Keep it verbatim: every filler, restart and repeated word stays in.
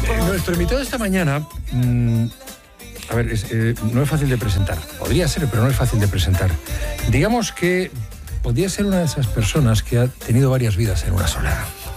Eh, nuestro invitado esta mañana, mmm, a ver, es, eh, no es fácil de presentar. Podría ser, pero no es fácil de presentar. Digamos que podría ser una de esas personas que ha tenido varias vidas en una sola.